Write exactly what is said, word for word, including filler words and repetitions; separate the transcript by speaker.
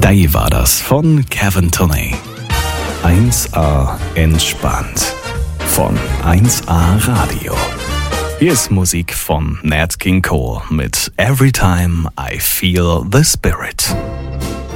Speaker 1: Day war das von Kevin Tonney. eins A entspannt von eins A Radio. Hier ist Musik von Nat King Cole mit Every Time I Feel the Spirit.